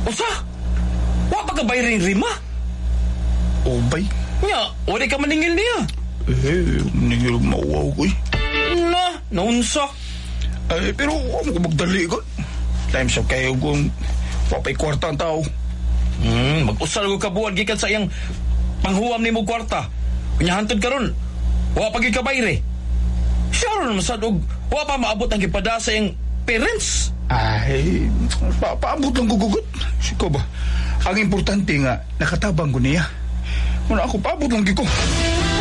Usa? Wa pa ka bayring rima? O bay? Nya, wala ka maningil niya. Ningil mauwaw ko Naunsa? Pero ako ko magdali ko. Time sa kayo kung wapay kwarta ang tao. Mag-usal ko kabuan gikan sa iyang panghuwam ni mo kwarta. Kunya hantod karon, wa pa ka bayre. Siya ron masadog, wa pa maabot ang gipada sa iyang parents. Paabot lang gugugot. Siko ba? Ang importante nga, nakatabang ko niya. Muna ako, paabot lang ko.